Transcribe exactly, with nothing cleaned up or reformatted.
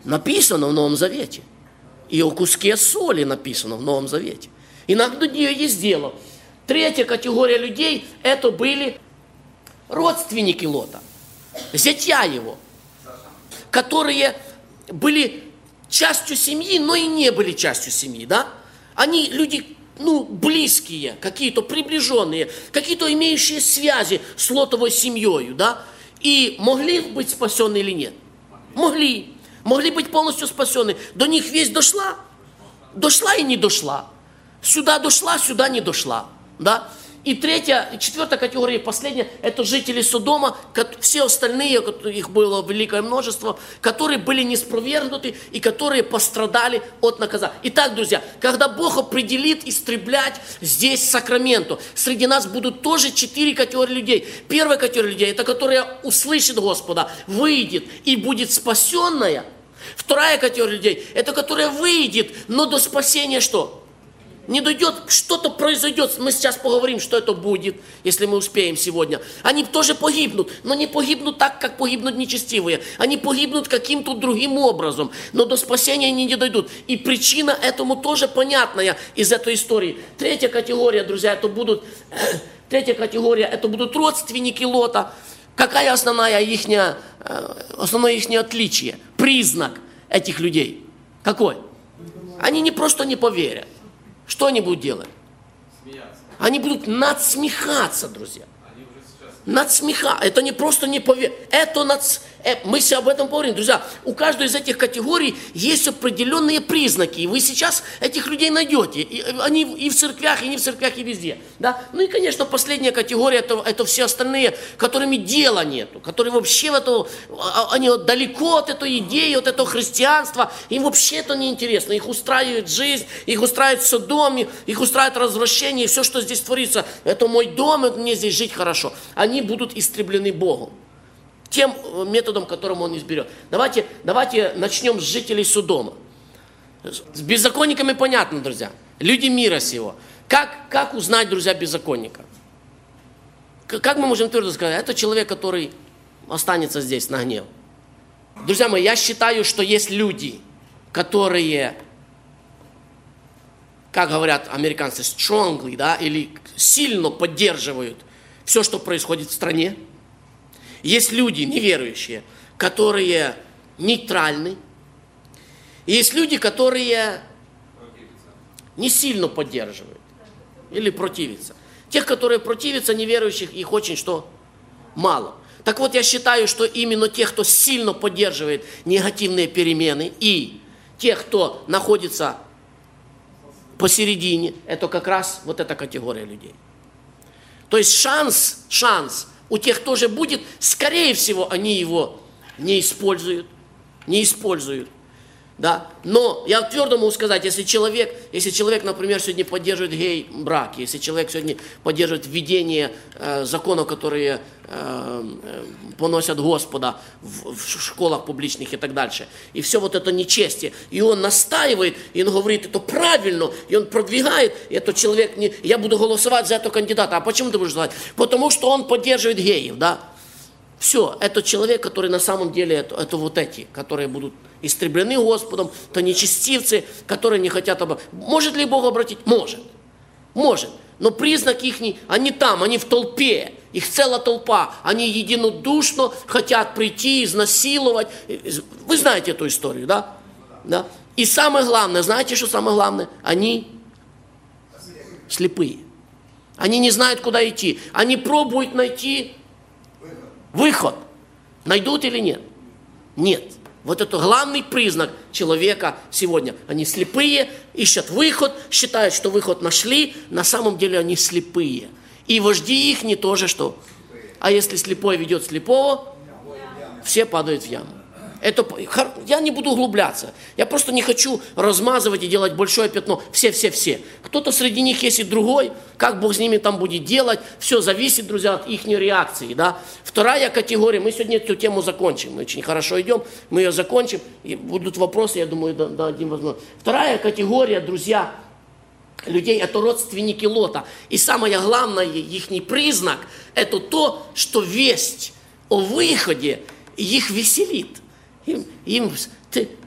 Написано в Новом Завете. И о куске соли написано в Новом Завете. И над нее есть дело. Третья категория людей, это были родственники Лота, зятья его, которые были частью семьи, но и не были частью семьи, да? Они люди, ну, близкие, какие-то приближенные, какие-то имеющие связи с Лотовой семьей, да? И могли быть спасены или нет? Могли. Могли быть полностью спасены. До них весть дошла? Дошла и не дошла. Сюда дошла, сюда не дошла, да? И третья, четвертая категория, последняя, это жители Содома, все остальные, их было великое множество, которые были неспровергнуты и которые пострадали от наказания. Итак, друзья, когда Бог определит истреблять здесь Сакраменто, среди нас будут тоже четыре категории людей. Первая категория людей, это которая услышит Господа, выйдет и будет спасенная. Вторая категория людей, это которая выйдет, но до спасения что? Не дойдет, что-то произойдет, мы сейчас поговорим, что это будет, если мы успеем сегодня. Они тоже погибнут, но не погибнут так, как погибнут нечестивые. Они погибнут каким-то другим образом, но до спасения они не дойдут. И причина этому тоже понятная из этой истории. Третья категория, друзья, это будут, третья категория, это будут родственники Лота. Какая основная ихняя, основное их отличие, признак этих людей? Какой? Они не просто не поверят. Что они будут делать? Смеяться. Они будут надсмехаться, друзья. Надсмехаться. Это не просто не поверь. Это надс... Мы все об этом поговорим. Друзья, у каждой из этих категорий есть определенные признаки. И вы сейчас этих людей найдете. И они и в церквях, и не в церквях, и везде. Да? Ну и, конечно, последняя категория, это, это все остальные, которыми дела нету. Которые вообще в это, они далеко от этой идеи, от этого христианства. Им вообще это не интересно. Их устраивает жизнь, их устраивает Содом, их устраивает развращение. И все, что здесь творится, это мой дом, и мне здесь жить хорошо. Они будут истреблены Богом. Тем методом, которым он изберет. Давайте, давайте начнем с жителей Содома. С беззаконниками понятно, друзья. Люди мира сего. Как, как узнать, друзья, беззаконника? Как мы можем твердо сказать? Это человек, который останется здесь на гнев. Друзья мои, я считаю, что есть люди, которые, как говорят американцы, strongly, да, или сильно поддерживают все, что происходит в стране. Есть люди неверующие, которые нейтральны. И есть люди, которые не сильно поддерживают или противятся. Тех, которые противятся, неверующих, их очень что? Мало. Так вот, я считаю, что именно тех, кто сильно поддерживает негативные перемены, и тех, кто находится посередине, это как раз вот эта категория людей. То есть шанс, шанс у тех тоже будет, скорее всего, они его не используют, не используют, да. Но я твердо могу сказать, если человек, если человек, например, сегодня поддерживает гей-брак, если человек сегодня поддерживает введение э, законов, которые э, поносят Господа в, в школах публичных и так дальше, и все вот это нечестие, и он настаивает, и он говорит, это правильно, и он продвигает, и этот человек, не, я буду голосовать за этого кандидата. А почему ты будешь голосовать? Потому что он поддерживает геев, да. Все, это человек, который на самом деле, это, это вот эти, которые будут истреблены Господом, то нечестивцы, которые не хотят обратить. Может ли Бог обратить? Может. Может. Но признак их, они там, они в толпе. Их целая толпа. Они единодушно хотят прийти, изнасиловать. Вы знаете эту историю, да? Да? И самое главное, знаете, что самое главное? Они слепые. Они не знают, куда идти. Они пробуют найти выход. Найдут или нет? Нет. Вот это главный признак человека сегодня. Они слепые, ищут выход, считают, что выход нашли. На самом деле они слепые. И вожди их не тоже что. А если слепой ведет слепого, все падают в яму. Это, я не буду углубляться. Я просто не хочу размазывать и делать большое пятно. Все-все-все. Кто-то среди них есть и другой. Как Бог с ними там будет делать. Все зависит, друзья, от их реакции. Да? Вторая категория. Мы сегодня эту тему закончим. Мы очень хорошо идем. Мы ее закончим. И будут вопросы, я думаю, дадим возможность. Вторая категория, друзья, людей, это родственники Лота. И самое главное, их признак, это то, что весть о выходе их веселит. Им, им, ты,